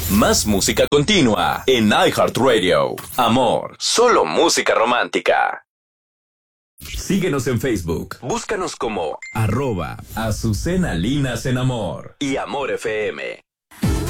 Más música continua en iHeartRadio. Amor, solo música romántica. Síguenos en Facebook. Búscanos como @AzucenaLinas en Amor y Amor FM.